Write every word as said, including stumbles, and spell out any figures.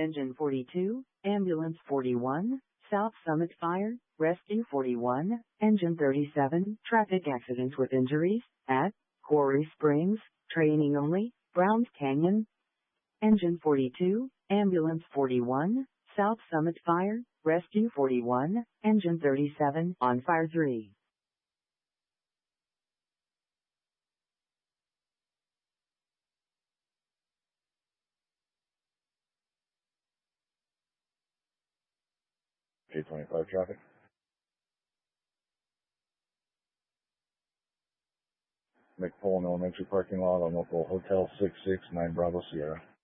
Engine forty-two, Ambulance forty-one, South Summit Fire, Rescue forty-one, Engine thirty-seven, traffic accidents with injuries, at Quarry Springs, training only, Browns Canyon. Engine forty-two, Ambulance forty-one, South Summit Fire, Rescue forty-one, Engine thirty-seven, on Fire three. K twenty-five traffic. McPullen Elementary parking lot on local Hotel six six nine Bravo Sierra.